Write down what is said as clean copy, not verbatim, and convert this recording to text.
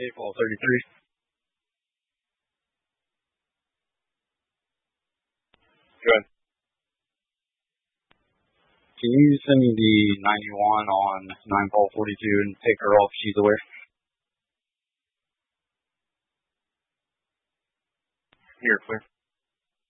April 33. Good. Can you send me the 91 on 9-ball 42 and take her off? She's aware. Here, clear.